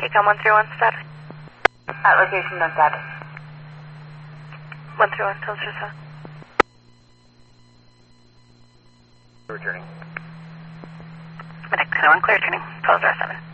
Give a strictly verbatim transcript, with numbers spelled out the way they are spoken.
K-Com one three one status. At location, no status. one three one, tell us your status. Returning. Medic one, clear returning. twelve zero seven.